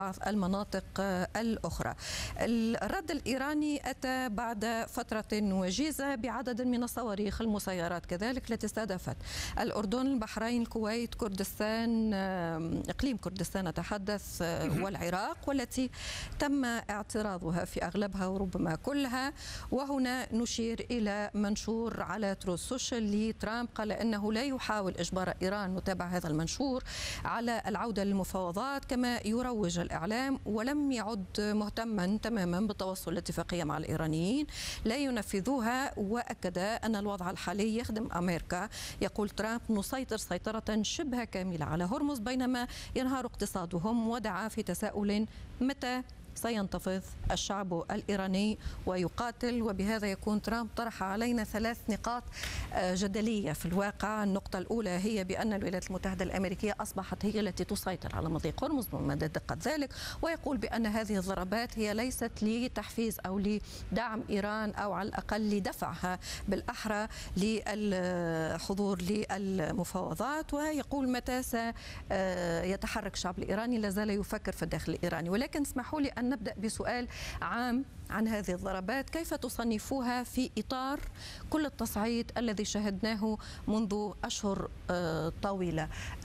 المناطق الأخرى. الرد الإيراني أتى بعد فترة وجيزة بعدد من الصواريخ المسيرات كذلك التي استهدفت الأردن، البحرين، الكويت، كردستان، إقليم كردستان أتحدث، والعراق، والتي تم اعتراضها في أغلبها وربما كلها. وهنا نشير إلى منشور على تروث سوشيال لترامب قال أنه لا يحاول إجبار إيران، نتابع هذا المنشور، على العودة للمفاوضات كما يروج الإعلام، ولم يعد مهتما تماما بالتوصل لاتفاقية مع الإيرانيين لا ينفذوها. وأكد أن الوضع الحالي يخدم أمريكا. يقول ترامب: نسيطر سيطرة شبه كاملة على هرمز بينما ينهار اقتصادهم، ودعا في تساؤل متى سينتفض الشعب الإيراني ويقاتل. وبهذا يكون ترامب طرح علينا 3 نقاط جدلية في الواقع. النقطة الأولى هي بأن الولايات المتحدة الأمريكية أصبحت هي التي تسيطر على مضيق هرمز بمدى دقة ذلك، ويقول بأن هذه الضربات هي ليست لتحفيز أو لدعم إيران، أو على الأقل لدفعها بالأحرى للحضور للمفاوضات. ويقول متى سيتحرك الشعب الإيراني لا زال يفكر في الداخل الإيراني. ولكن اسمحوا لي أن نبدأ بسؤال عام عن هذه الضربات. كيف تصنفوها في إطار كل التصعيد الذي شاهدناه منذ أشهر طويلة؟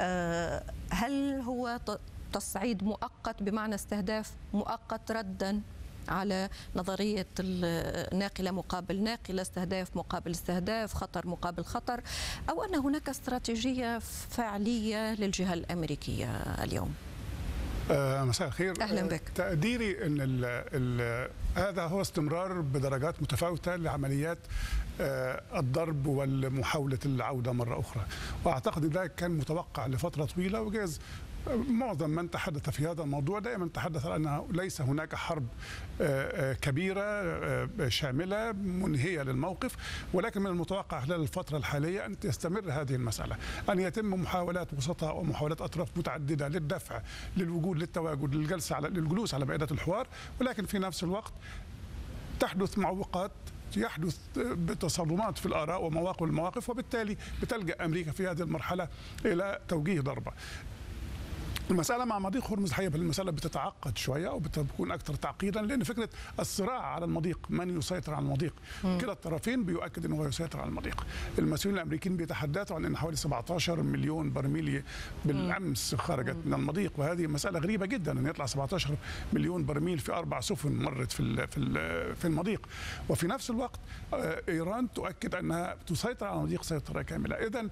هل هو تصعيد مؤقت بمعنى استهداف مؤقت ردا على نظرية الناقلة مقابل ناقلة، استهداف مقابل استهداف، خطر مقابل خطر، أو أن هناك استراتيجية فعلية للجهة الأمريكية اليوم؟ مساء الخير. أهلا بك. تقديري أن هذا هو استمرار بدرجات متفاوتة لعمليات الضرب والمحاولة العودة مرة أخرى، وأعتقد أن ذلك كان متوقع لفترة طويلة. وجاز معظم من تحدث في هذا الموضوع دائما تحدث عن أنه ليس هناك حرب كبيرة شاملة منهية للموقف، ولكن من المتوقع خلال الفترة الحالية أن تستمر هذه المسألة، أن يتم محاولات وسطاء ومحاولات أطراف متعددة للدفع، للوجود، للتواجد، للجلوس على مائدة الحوار، ولكن في نفس الوقت تحدث معوقات، يحدث بتصادمات في الآراء ومواقف المواقف، وبالتالي بتلجأ أمريكا في هذه المرحلة إلى توجيه ضربة. المسألة مع مضيق هرمز حقيقة المسألة بتتعقد شوية أو بتكون أكثر تعقيدا، لأن فكرة الصراع على المضيق، من يسيطر على المضيق، كلا الطرفين بيؤكد أنه هو يسيطر على المضيق. المسؤولين الأمريكيين بيتحدثوا عن أن حوالي 17 مليون برميل بالأمس خرجت من المضيق، وهذه مسألة غريبة جدا أن يطلع 17 مليون برميل في 4 سفن مرت في المضيق. وفي نفس الوقت إيران تؤكد أنها تسيطر على المضيق سيطرة كاملة. إذن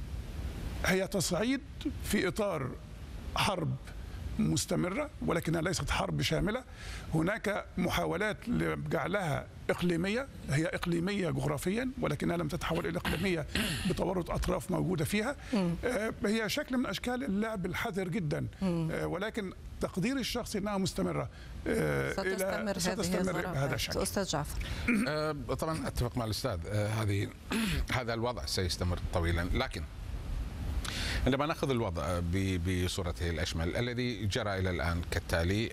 هي تصعيد في إطار حرب مستمرة، ولكنها ليست حرب شاملة. هناك محاولات لجعلها إقليمية، هي إقليمية جغرافيا ولكنها لم تتحول إلى إقليمية بتورط أطراف موجودة فيها. هي شكل من أشكال اللعب الحذر جدا، ولكن تقديري الشخصي أنها مستمرة، ستستمر بهذا الشكل. أستاذ جعفر. طبعا أتفق مع الأستاذ، هذا الوضع سيستمر طويلا، لكن عندما نأخذ الوضع بصورته الأشمل الذي جرى إلى الآن كالتالي: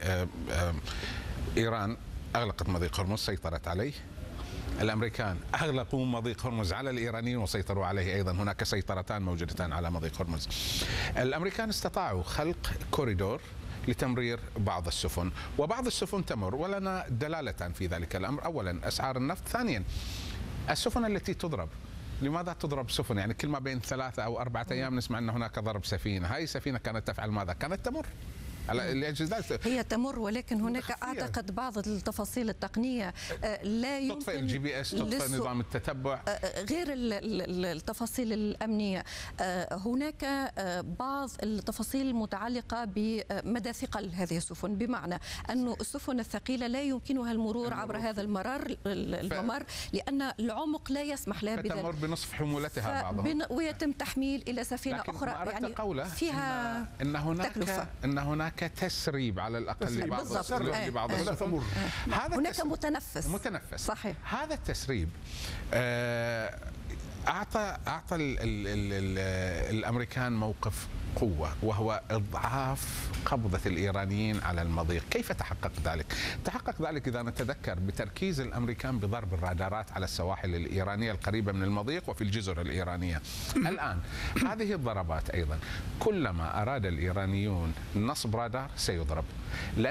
إيران أغلقت مضيق هرمز، سيطرت عليه. الأمريكان أغلقوا مضيق هرمز على الإيرانيين وسيطروا عليه أيضا. هناك سيطرتان موجودتان على مضيق هرمز. الأمريكان استطاعوا خلق كوريدور لتمرير بعض السفن، وبعض السفن تمر، ولنا دلالتان في ذلك الأمر. أولا أسعار النفط، ثانيا السفن التي تضرب. لماذا تضرب سفن؟ يعني كل ما بين 3 أو 4 أيام نسمع أن هناك ضرب سفينة. هاي السفينة كانت تفعل ماذا؟ كانت تمر لأجل ذلك. هي تمر، ولكن هناك أعتقد بعض التفاصيل التقنية لا يمكن تطفئ الGPS، تطفئ نظام التتبع، غير التفاصيل الأمنية. هناك بعض التفاصيل المتعلقة بمدى ثقل هذه السفن، بمعنى أن السفن الثقيلة لا يمكنها المرور عبر هذا الممر لأن العمق لا يسمح لها بذلك. تمر بنصف حمولتها بعضهم، ويتم تحميل إلى سفينة أخرى. يعني فيها تكلفة. إن هناك تسريب على الأقل لبعض السفن. هناك متنفس. صحيح. هذا التسريب أعطى الأمريكان موقف قوة، وهو إضعاف قبضة الإيرانيين على المضيق. كيف تحقق ذلك؟ تحقق ذلك إذا نتذكر بتركيز الأمريكان بضرب الرادارات على السواحل الإيرانية القريبة من المضيق وفي الجزر الإيرانية. الآن هذه الضربات أيضا كلما أراد الإيرانيون نصب رادار سيضرب.